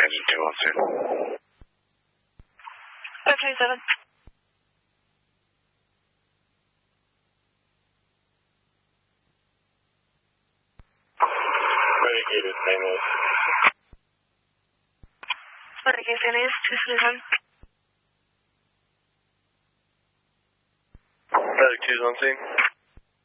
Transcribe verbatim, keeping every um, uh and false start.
Engine two one two. five twenty-seven. Dedicated Saint Louis. Dedicated Saint Louis, two seventy-seven. Medic two's on scene.